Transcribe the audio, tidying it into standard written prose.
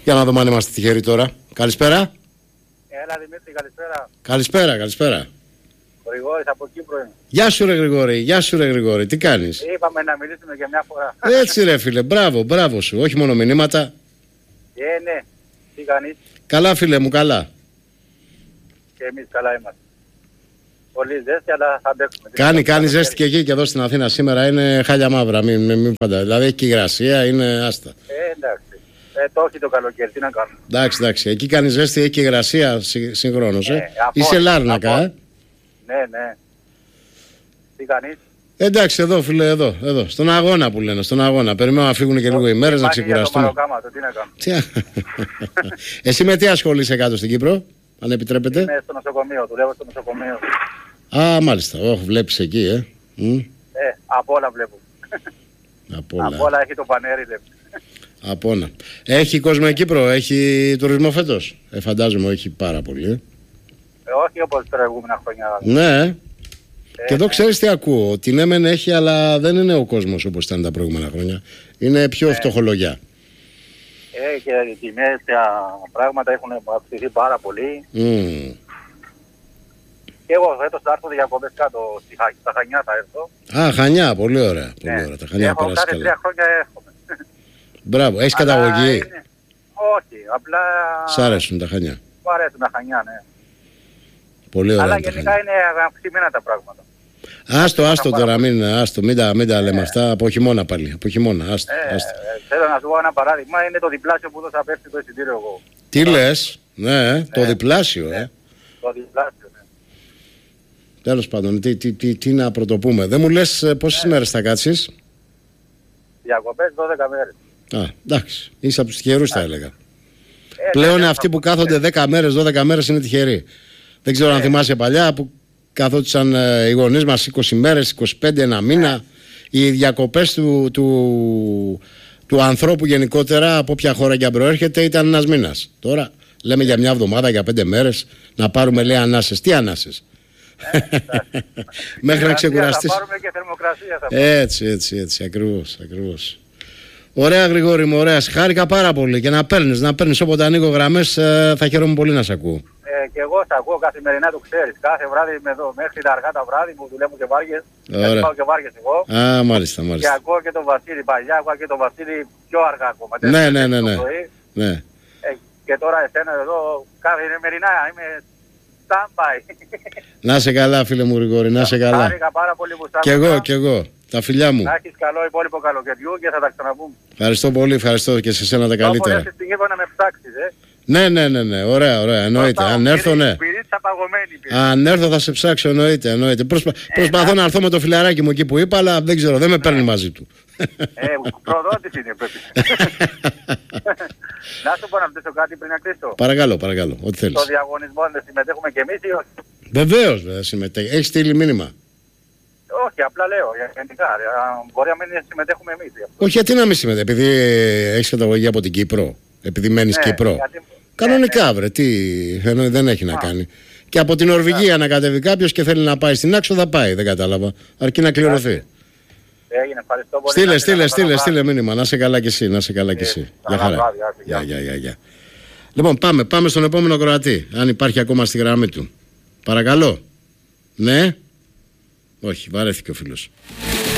Για να δούμε αν είμαστε τυχεροί τώρα. Καλησπέρα. Έλα Δημήτρη, καλησπέρα. Καλησπέρα. Ο Γρηγόρης από Κύπρο είναι. Γεια σου ρε Γρηγόρη, τι κάνεις? Είπαμε να μιλήσουμε για μια φορά. Έτσι ρε φίλε, μπράβο σου. Όχι μόνο μηνύματα. Ναι. Τι κάνεις? Καλά φίλε μου, καλά. Και εμείς καλά είμαστε. Πολύ ζέστη, αλλά θα αντέξουμε. Κάνει ζέστη και εκεί και εδώ στην Αθήνα σήμερα είναι χάλια μαύρα. Μην φαντάζεσαι. Δηλαδή έχει και υγρασία, είναι άστα. Εντάξει. Το όχι το καλοκαίρι, τι να κάνουμε. Εντάξει. Εκεί κάνει ζέστη, έχει και υγρασία συγχρόνως. Είσαι Λάρνακα, Ναι. Τι κάνεις? Εντάξει, εδώ φίλε, εδώ. Στον αγώνα που λένε, στον αγώνα. Περιμένω να φύγουν και λίγο οι μέρες να ξεκουραστούμε. Τι να κάνουμε. Εσύ με τι ασχολείσαι κάτω στην Κύπρο, αν επιτρέπετε? Είμαι στο νοσοκομείο, δουλεύω στο νοσοκομείο. Α, μάλιστα. Βλέπεις εκεί, Από όλα βλέπω. Από όλα έχει το πανέρι, βλέπω. Από όλα. Έχει κόσμο η Κύπρο, έχει τουρισμό φέτος? Φαντάζομαι έχει πάρα πολύ. Όχι όπως τα προηγούμενα χρόνια. Ναι. Και εδώ ξέρεις τι ακούω, ότι ναι μεν έχει, αλλά δεν είναι ο κόσμος όπως ήταν τα προηγούμενα χρόνια. Είναι πιο φτωχολογιά. Και οι τιμές, τα πράγματα έχουν αυξηθεί πάρα πολύ. Και εγώ φέτος θα έρθω διακοπές κάτω στα Χανιά θα έρθω. Α, Χανιά, πολύ ωραία. Τα Χανιά έχω κάθε 3 χρόνια έρχομαι. Μπράβο, έχεις καταγωγή? Όχι, απλά... Σ' αρέσουν τα Χανιά? Μου αρέσουν τα Χανιά, ναι. Πολύ ωραία. Αλλά γενικά είναι αυξημένα τα πράγματα. Άστο τώρα, μην τα λέμε αυτά. Από χειμώνα πάλι. Από χειμώνα, άστο. Θέλω να σου πω ένα παράδειγμα. Είναι το διπλάσιο που δώσα πέρσι το εισιτήριο εγώ. Τι λες? Ναι, το διπλάσιο, Το διπλάσιο, ναι. Τέλος πάντων, τι να πρωτοπούμε. Δεν μου λες πόσες μέρες θα κάτσεις? Διακοπές 12 μέρες. Α, εντάξει. Είσαι από τους τυχερούς θα έλεγα. Πλέον αυτοί που κάθονται 10 μέρες, 12 μέρες είναι τυχεροί. Δεν ξέρω αν θυμάσαι παλιά που καθόντουσαν οι γονείς μας 20 μέρες, 25, ένα μήνα. Οι διακοπές του ανθρώπου γενικότερα, από ποια χώρα και αν προέρχεται, ήταν ένας μήνας. Τώρα λέμε για μια εβδομάδα, για 5 μέρες, να πάρουμε λέει ανάσες. Τι ανάσες? Μέχρι να ξεκουραστείς. Θα πάρουμε και θερμοκρασία. Έτσι, ακριβώς. Ωραία Γρηγόρη μου, ωραία. Χάρηκα πάρα πολύ και να παίρνεις όποτε ανοίγω γραμμές, θα χαίρομαι πολύ να σε ακούω. Και εγώ θα ακούω καθημερινά, το ξέρεις. Κάθε βράδυ είμαι εδώ, μέχρι τα αργά τα βράδυ που δουλεύω και βάργες. Ωραία. Πάω και βάργες εγώ. Α, μάλιστα. Και ακούω και τον Βασίλη παλιά, ακούω και τον Βασίλη πιο αργά ακόμα. Ναι. Και τώρα εσένα εδώ, καθημερινά είμαι stand-by. Να σε καλά φίλε μου Γρηγόρη, να σε καλά. Χάρηκα πάρα πολύ που σ' άκουσα. Κι εγώ. Τα φιλιά μου. Να έχεις καλό υπόλοιπο καλοκαιριού και θα τα ξαναπούμε. Ευχαριστώ πολύ, ευχαριστώ και σε σένα τα καλύτερα. Όπως στην Κύπρο να με ψάξεις, Ναι, ωραία, εννοείται. Αν έρθω, ναι. Αν έρθω θα σε ψάξω, εννοείται. Προσπαθώ να έρθω με το φιλαράκι μου εκεί που είπα, αλλά δεν ξέρω, δεν με παίρνει μαζί του. Προδότης είναι, πρέπει. Να σου πω να ρωτήσω κάτι πριν να κλείσω. Παρακαλώ, ό,τι θέλεις. Στο διαγωνισμό δεν συμμετέχουμε κι εμείς ή όχι? Βεβαίως συμμετέχει. Έχεις στείλει μήνυμα? Όχι, απλά λέω, γενικά, μπορεί να μην συμμετέχουμε εμείς. Όχι, γιατί να μην συμμετέχει, επειδή έχεις καταγωγή από την Κύπρο, επειδή μένεις Κύπρο. Κανονικά βρε, δεν έχει να κάνει. Και από την Νορβηγία να κατέβει κάποιος και θέλει να πάει στην Άξο θα πάει, δεν κατάλαβα. Αρκεί να κληρωθεί. Έγινε, ευχαριστώ πολύ. Στείλε μήνυμα, να σε καλά κι εσύ, Για χαρά. Γεια. Λοιπόν, πάμε στον επόμενο Κροατή, αν υπάρχει ακόμα στη γραμμή του. Παρακαλώ. Ναι. Όχι, βαρέθηκε ο φίλος.